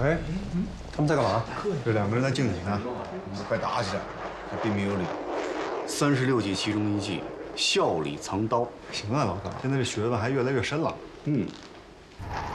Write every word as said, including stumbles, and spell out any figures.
哎，他们在干嘛？ 这两个人在竞技呢，你们快打起来，还彬彬有礼。 三十六计其中一计，笑里藏刀。 行啊，老大，现在这学问还越来越深了。 嗯。